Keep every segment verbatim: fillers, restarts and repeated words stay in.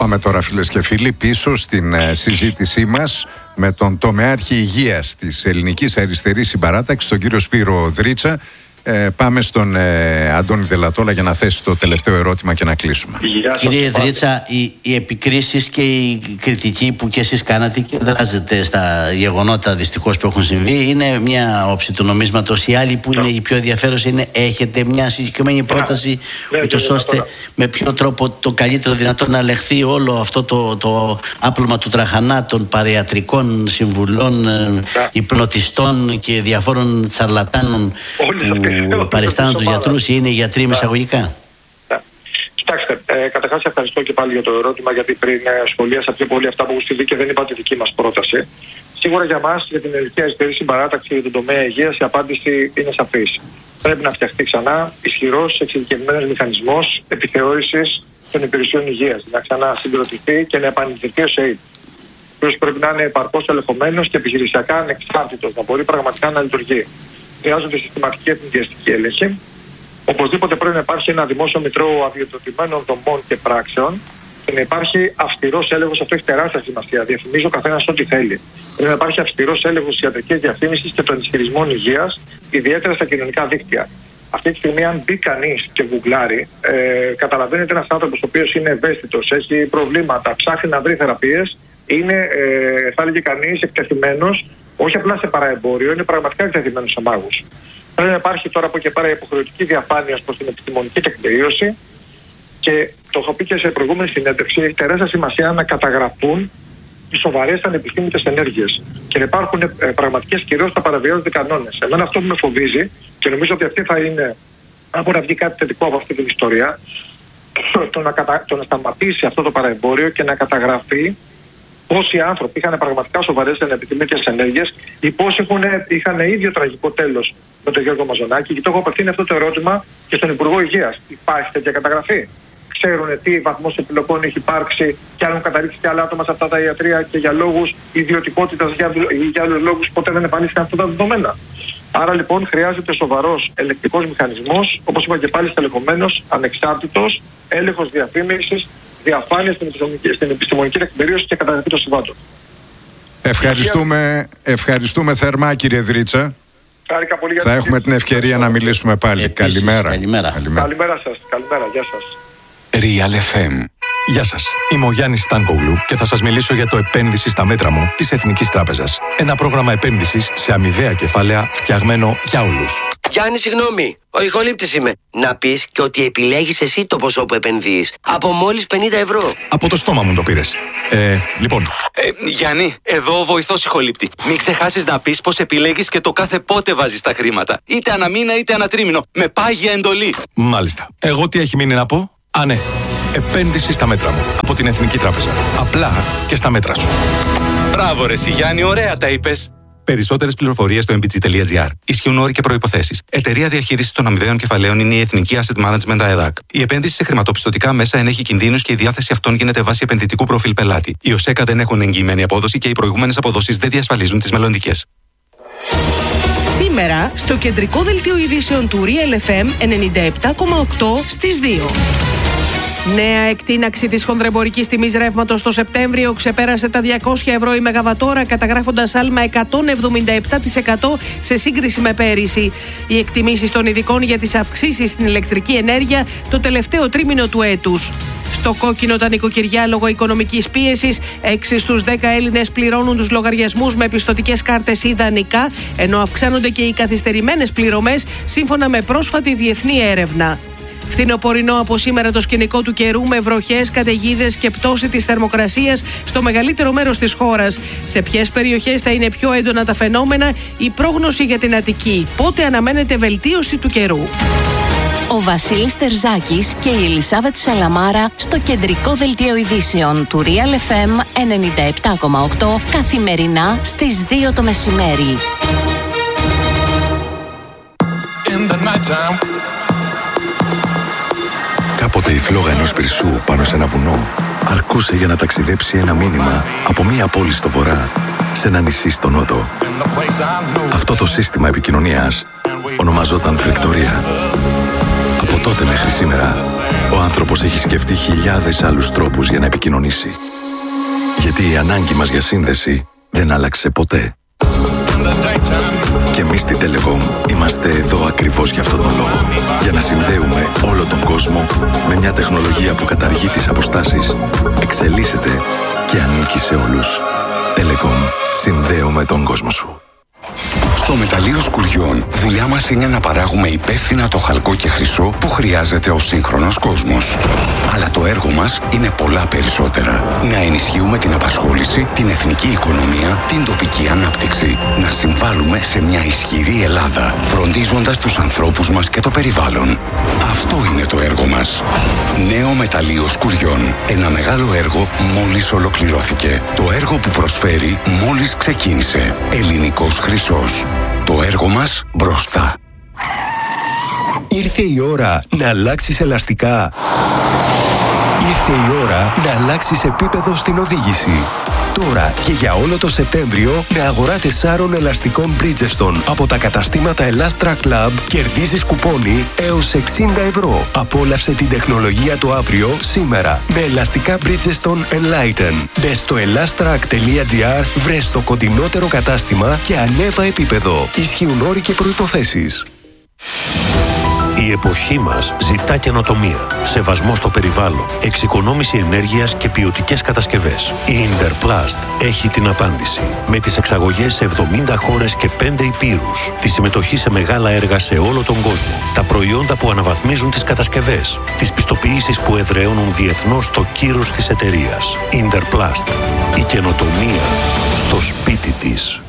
Πάμε τώρα, φίλες και φίλοι, πίσω στην ε, συζήτησή μας με τον τομεάρχη υγείας της Ελληνικής Αριστερής Συμπαράταξης, τον κύριο Σπύρο Δρίτσα. Ε, πάμε στον ε, Αντώνη Δελατόλα για να θέσει το τελευταίο ερώτημα και να κλείσουμε. Κύριε Δρίτσα, οι, οι επικρίσεις και η κριτική που και εσείς κάνατε και δράζετε στα γεγονότα δυστυχώς που έχουν συμβεί είναι μια όψη του νομίσματος. Η άλλη που είναι η πιο ενδιαφέρουσα είναι έχετε μια συγκεκριμένη πρόταση yeah. ούτως ώστε με ποιο τρόπο το καλύτερο δυνατό να ελεγχθεί όλο αυτό το, το άπλωμα του τραχανά των παριατρικών συμβουλών, yeah. υπνοτιστών και διαφόρων τσαρλατάνων που παριστάνουν τους γιατρούς ή είναι γιατροί με εισαγωγικά. Κοιτάξτε, ε, καταρχάς ευχαριστώ και πάλι για το ερώτημα, γιατί πριν ε, σχολίασα πιο πολύ αυτά που έχω στη δίκη και δεν είπα τη δική μας πρόταση. Σίγουρα για μας, για την Ελληνική Αριστερή Συμπαράταξη για τον τομέα υγείας, η απάντηση είναι σαφής. Πρέπει να φτιαχτεί ξανά ισχυρός, εξειδικευμένος μηχανισμός επιθεώρησης των υπηρεσιών υγείας. Να ξανασυγκροτηθεί και να επανειδρυθεί ο ΣΕΙΔ. Ο οποίος πρέπει να είναι επαρκώς ελεγχομένος και επιχειρησιακά ανεξάρτητος, να μπορεί πραγματικά να λειτουργεί. Χρειάζονται συστηματική εθνικιστική έλεγχη. Οπωσδήποτε πρέπει να υπάρχει ένα δημόσιο μητρό αδειοδοτημένων δομών και πράξεων και να υπάρχει αυστηρός έλεγχος. Αυτό έχει τεράστια σημασία. Διαφημίζει ο καθένας ό,τι θέλει. Πρέπει να υπάρχει αυστηρός έλεγχος της ιατρικής διαφήμισης και των ισχυρισμών υγείας, ιδιαίτερα στα κοινωνικά δίκτυα. Αυτή τη στιγμή, αν μπει κανείς και γκουγκλάρει, ε, καταλαβαίνετε ένας άνθρωπος ο οποίος είναι ευαίσθητος, έχει προβλήματα, ψάχνει να βρει θεραπείες, είναι, ε, θα έλεγε κανείς, εκτεθειμένος. Όχι απλά σε παραεμπόριο, είναι πραγματικά εκτεθειμένος σε μάγους. Πρέπει να υπάρχει τώρα από εκεί πέρα υποχρεωτική διαφάνεια προς την επιστημονική τεκμηρίωση και το έχω πει και σε προηγούμενη συνέντευξη, έχει τεράστια σημασία να καταγραφούν οι σοβαρές ανεπιθύμητες ενέργειες και να υπάρχουν ε, πραγματικές κυρώσεις να παραβιάζονται κανόνες. Εμένα αυτό που με φοβίζει και νομίζω ότι αυτή θα είναι, αν μπορεί να βγει κάτι θετικό από αυτή την ιστορία, το να, κατα... το να σταματήσει αυτό το παραεμπόριο και να καταγραφεί πόσοι άνθρωποι είχαν πραγματικά σοβαρές ανεπιθύμητες ενέργειες ή πόσοι έχουν, είχαν ίδιο τραγικό τέλος με τον Γιώργο Μαζονάκη. Και το έχω απευθύνει αυτό το ερώτημα και στον Υπουργό Υγείας. Υπάρχει τέτοια καταγραφή? Ξέρουν τι βαθμός επιλογών έχει υπάρξει και αν έχουν καταρρίξει και άλλα άτομα σε αυτά τα ιατρεία και για λόγους ιδιωτικότητας ή για άλλους λόγους ποτέ δεν εμφανίστηκαν αυτά τα δεδομένα? Άρα λοιπόν χρειάζεται σοβαρός ελεκτικός μηχανισμός, όπως είπα και πάλι στελεχωμένος, ανεξάρτητος, έλεγχος διαφήμισης, διαφάνεια στην επιστημονική, στην επιστημονική τεκμηρίωση και καταγραφή των συμβάντων. Ευχαριστούμε, ευχαριστούμε θερμά, κύριε Δρίτσα. Πολύ για Θα έχουμε την ευκαιρία να μιλήσουμε πάλι. Επίσης, καλημέρα. Καλημέρα. Καλημέρα. Καλημέρα σας. Καλημέρα. Γεια σας. Real εφ εμ. Γεια σας, είμαι ο Γιάννης Στάνκογλου και θα σας μιλήσω για το επένδυση στα μέτρα μου της Εθνικής Τράπεζας. Ένα πρόγραμμα επένδυσης σε αμοιβαία κεφάλαια φτιαγμένο για όλους. Γιάννη, συγγνώμη, ο ηχολήπτης είμαι. Να πεις και ότι επιλέγεις εσύ το ποσό που επενδύεις. Από μόλις πενήντα ευρώ. Από το στόμα μου το πήρες. Ε, λοιπόν. Ε, Γιάννη, εδώ ο βοηθός ηχολήπτη. Μην ξεχάσεις να πεις πως επιλέγεις και το κάθε πότε βάζεις τα χρήματα. Είτε ανά μήνα είτε ανά τρίμηνο. Με πάγια εντολή. Μάλιστα. Εγώ τι έχει μείνει να πω? Α, ναι. Επένδυση στα μέτρα μου. Από την Εθνική Τράπεζα. Απλά και στα μέτρα σου. Μπράβο ρε εσύ, Γιάννη, ωραία τα είπες. Περισσότερες πληροφορίες στο εμ μπι τζι τελεία τζι άρ. Ισχύουν όροι και προϋποθέσεις. Εταιρεία διαχείρισης των αμοιβαίων κεφαλαίων είναι η Εθνική Asset Management ΑΕΔΑΚ. Η επένδυση σε χρηματοπιστωτικά μέσα ενέχει κινδύνους και η διάθεση αυτών γίνεται βάσει επενδυτικού προφίλ πελάτη. Οι ΟΣΕΚΑ δεν έχουν εγγυημένη απόδοση και οι προηγούμενες αποδόσεις δεν διασφαλίζουν τις μελλοντικές. Σήμερα, στο κεντρικό δελτίο ειδήσεων του Real εφ εμ ενενήντα επτά κόμμα οκτώ στις δύο. Νέα εκτείναξη της χονδρεμπορικής τιμής ρεύματος το Σεπτέμβριο ξεπέρασε τα διακόσια ευρώ η μεγαβατόρα, καταγράφοντας άλμα εκατόν εβδομήντα επτά τοις εκατό σε σύγκριση με πέρυσι. Οι εκτιμήσεις των ειδικών για τις αυξήσεις στην ηλεκτρική ενέργεια το τελευταίο τρίμηνο του έτους. Στο κόκκινο τα νοικοκυριά λόγω οικονομικής πίεσης, έξι στους δέκα Έλληνες πληρώνουν τους λογαριασμούς με πιστωτικές κάρτες ή δανεικά, ενώ αυξάνονται και οι καθυστερημένες πληρωμές σύμφωνα με πρόσφατη διεθνή έρευνα. Φθινοπορεινό από σήμερα το σκηνικό του καιρού με βροχές, καταιγίδες και πτώση της θερμοκρασίας στο μεγαλύτερο μέρος της χώρας. Σε ποιες περιοχές θα είναι πιο έντονα τα φαινόμενα, η πρόγνωση για την Αττική. Πότε αναμένεται βελτίωση του καιρού? Ο Βασίλης Τερζάκης και η Ελισάβετ Σαλαμάρα στο κεντρικό δελτίο ειδήσεων του Real εφ εμ ενενήντα επτά κόμμα οκτώ καθημερινά στις δύο το μεσημέρι. Κάποτε η φλόγα ενός πυρσού πάνω σε ένα βουνό αρκούσε για να ταξιδέψει ένα μήνυμα από μία πόλη στο βορρά σε ένα νησί στο νότο. Αυτό το σύστημα επικοινωνίας ονομαζόταν φλεκτορία. Από τότε μέχρι σήμερα, ο άνθρωπος έχει σκεφτεί χιλιάδες άλλους τρόπους για να επικοινωνήσει. Γιατί η ανάγκη μας για σύνδεση δεν άλλαξε ποτέ. Και εμείς στην Telecom είμαστε εδώ ακριβώς για αυτόν τον λόγο. Για να συνδέουμε όλο τον κόσμο με μια τεχνολογία που καταργεί τις αποστάσεις, εξελίσσεται και ανήκει σε όλους. Telecom. Συνδέουμε τον κόσμο σου. Στο μεταλλείο σκουριών, δουλειά μας είναι να παράγουμε υπεύθυνα το χαλκό και χρυσό που χρειάζεται ο σύγχρονος κόσμος. Αλλά το έργο μας είναι πολλά περισσότερα. Να ενισχύουμε την απασχόληση, την εθνική οικονομία, την τοπική ανάπτυξη. Να συμβάλλουμε σε μια ισχυρή Ελλάδα, φροντίζοντας τους ανθρώπους μας και το περιβάλλον. Αυτό είναι το έργο μας. Νέο μεταλλείο σκουριών. Ένα μεγάλο έργο μόλις ολοκληρώθηκε. Το έργο που προσφέρει μόλις ξεκίνησε. Ελληνικός χρυσός. Το έργο μας μπροστά. Ήρθε η ώρα να αλλάξεις ελαστικά. Ήρθε η ώρα να αλλάξεις επίπεδο στην οδήγηση. Τώρα και για όλο το Σεπτέμβριο με αγορά τεσσάρων ελαστικών Bridgestone από τα καταστήματα Elastra Club κερδίζεις κουπόνι έως εξήντα ευρώ. Απόλαυσε την τεχνολογία του αύριο σήμερα με ελαστικά Bridgestone Enlighten. Μπες στο elastra τελεία gr, βρες το κοντινότερο κατάστημα και ανέβα επίπεδο. Ισχύουν όροι και προϋποθέσεις. Η εποχή μας ζητά καινοτομία, σεβασμό στο περιβάλλον, εξοικονόμηση ενέργειας και ποιοτικές κατασκευές. Η Interplast έχει την απάντηση. Με τις εξαγωγές σε εβδομήντα χώρες και πέντε υπήρους, τη συμμετοχή σε μεγάλα έργα σε όλο τον κόσμο, τα προϊόντα που αναβαθμίζουν τις κατασκευές, τις πιστοποιήσεις που εδραιώνουν διεθνώς το κύρος της εταιρείας. Interplast. Η καινοτομία στο σπίτι της.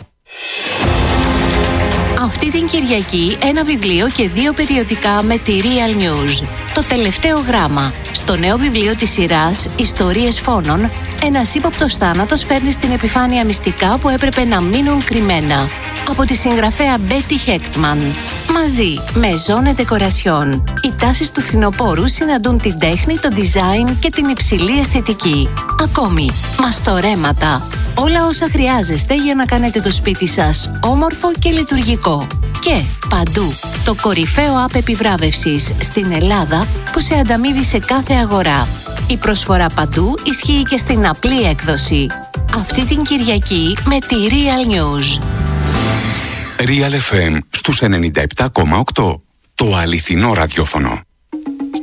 Αυτή την Κυριακή ένα βιβλίο και δύο περιοδικά με τη Real News. Το τελευταίο γράμμα. Στο νέο βιβλίο της σειράς «Ιστορίες φόνων», ένας ύποπτος θάνατος φέρνει στην επιφάνεια μυστικά που έπρεπε να μείνουν κρυμμένα. Από τη συγγραφέα Betty Hechtman. Μαζί με Zone Decoration. Οι τάσεις του φθινοπόρου συναντούν την τέχνη, το design και την υψηλή αισθητική. Ακόμη, μαστορέματα. Όλα όσα χρειάζεστε για να κάνετε το σπίτι σας όμορφο και λειτουργικό. Και παντού, το κορυφαίο app επιβράβευσης στην Ελλάδα που σε ανταμείβει σε κάθε αγορά. Η προσφορά παντού ισχύει και στην απλή έκδοση. Αυτή την Κυριακή με τη Real News. Real εφ εμ στους ενενήντα επτά κόμμα οκτώ. Το αληθινό ραδιόφωνο.